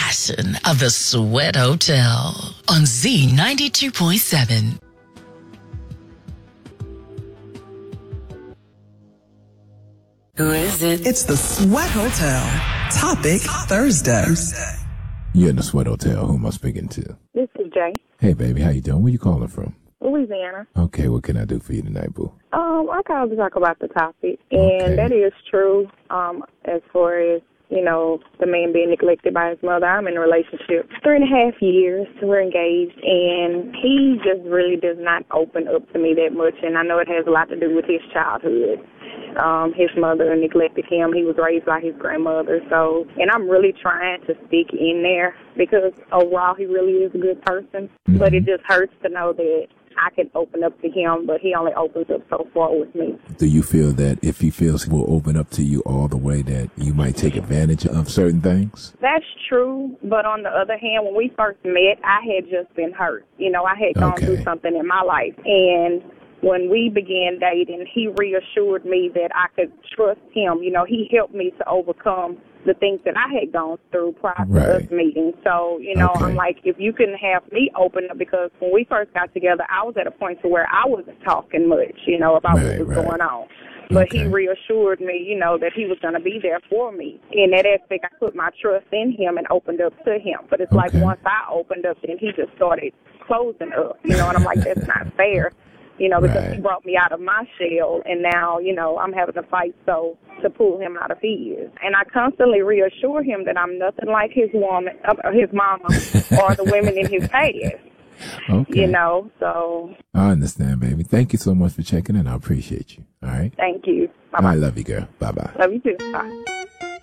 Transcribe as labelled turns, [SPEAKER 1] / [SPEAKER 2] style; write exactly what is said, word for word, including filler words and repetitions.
[SPEAKER 1] passion of the Sweat Hotel on Z ninety-two point seven. Who is it?
[SPEAKER 2] It's the Sweat Hotel. Topic Thursday.
[SPEAKER 3] You're in the Sweat Hotel. Who am I speaking to?
[SPEAKER 4] This is Jay.
[SPEAKER 3] Hey, baby. How you doing? Where you calling from?
[SPEAKER 4] Louisiana.
[SPEAKER 3] Okay, what can I do for you tonight, boo?
[SPEAKER 4] Um, I called to talk about the topic, and
[SPEAKER 3] Okay.
[SPEAKER 4] that is true. Um, as far as you know, the man being neglected by his mother. I'm in a relationship three and a half years. We're engaged, and he just really does not open up to me that much. And I know it has a lot to do with his childhood. Um, his mother neglected him. He was raised by his grandmother. So, and I'm really trying to stick in there because overall he really is a good person.
[SPEAKER 3] Mm-hmm.
[SPEAKER 4] But it just hurts to know that I can open up to him, but he only opens up so far with me.
[SPEAKER 3] Do you feel that if he feels he will open up to you all the way, that you might take advantage of certain things?
[SPEAKER 4] That's true, but on the other hand, when we first met, I had just been hurt. You know, I had gone
[SPEAKER 3] Okay.
[SPEAKER 4] through something in my life, and when we began dating, he reassured me that I could trust him. You know, he helped me to overcome the things that I had gone through prior
[SPEAKER 3] Right.
[SPEAKER 4] to us meeting. So, you know,
[SPEAKER 3] Okay.
[SPEAKER 4] I'm like, if you can have me open up, because when we first got together, I was at a point to where I wasn't talking much, you know, about
[SPEAKER 3] Right,
[SPEAKER 4] what was
[SPEAKER 3] right.
[SPEAKER 4] going on. But he
[SPEAKER 3] Okay.
[SPEAKER 4] reassured me, you know, that he was going to be there for me. In that aspect, I put my trust in him and opened up to him. But it's like
[SPEAKER 3] Okay.
[SPEAKER 4] once I opened up, then he just started closing up, you know, and I'm like, that's not fair. You know, because
[SPEAKER 3] Right.
[SPEAKER 4] he brought me out of my shell, and now, you know, I'm having to fight so to pull him out of his. And I constantly reassure him that I'm nothing like his woman, uh, his mama, or the women in his past.
[SPEAKER 3] Okay.
[SPEAKER 4] You know, so
[SPEAKER 3] I understand, baby. Thank you so much for checking in. I appreciate you. All right?
[SPEAKER 4] thank you. Bye-bye.
[SPEAKER 3] I love you, girl. Bye-bye.
[SPEAKER 4] Love you too. Bye.